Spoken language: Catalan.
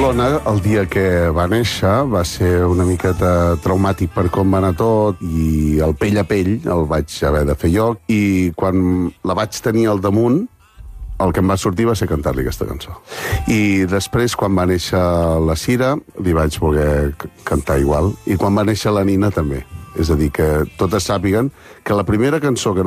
dona, el dia que va néixer, va ser una miqueta traumàtic per com va anar tot, i el pell a pell el vaig haver de fer jo, i quan la vaig tenir al damunt, el que em va sortir va ser cantar-li aquesta cançó. I després, quan va néixer la Cira, li vaig voler cantar igual. I quan va néixer la Nina, també. És a dir, que totes sàpiguen que la primera cançó que